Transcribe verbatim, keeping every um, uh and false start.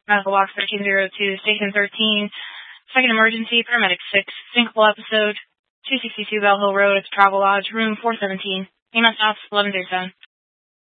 Medical Box thirteen oh two, Station thirteen, Second Emergency, Paramedic six, Sinkhole Episode, two sixty-two Bell Hill Road at the Travel Lodge, Room four seventeen, E M S House eleven thirty-seven.